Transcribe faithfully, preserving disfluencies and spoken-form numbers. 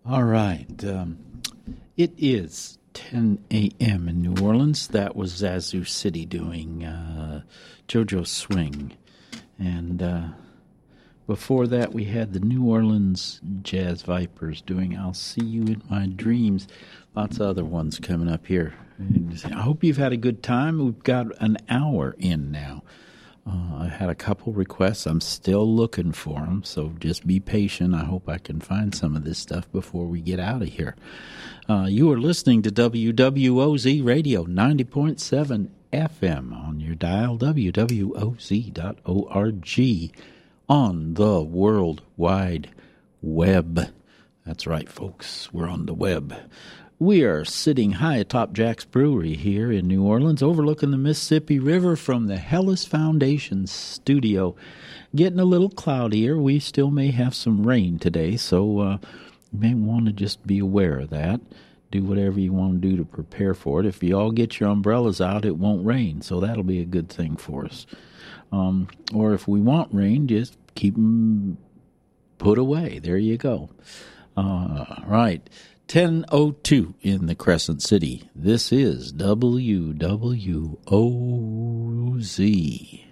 All right. Um, it is ten a.m. in New Orleans. That was Zazu City doing uh, JoJo Swing. And uh, before that, we had the New Orleans Jazz Vipers doing I'll See You in My Dreams. Lots of other ones coming up here. And I hope you've had a good time. We've got an hour in now. Uh, I had a couple requests. I'm still looking for them, so just be patient. I hope I can find some of this stuff before we get out of here. Uh, you are listening to W W O Z Radio, ninety point seven F M on your dial, W W O Z dot org, on the World Wide Web. That's right, folks. We're on the web. We are sitting high atop Jack's Brewery here in New Orleans, overlooking the Mississippi River from the Hellas Foundation studio. Getting a little cloudier. We still may have some rain today, so uh, you may want to just be aware of that. Do whatever you want to do to prepare for it. If you all get your umbrellas out, it won't rain, so that'll be a good thing for us. Um, or if we want rain, just keep them put away. There you go. Uh, right. ten oh two in the Crescent City. This is W W O Z.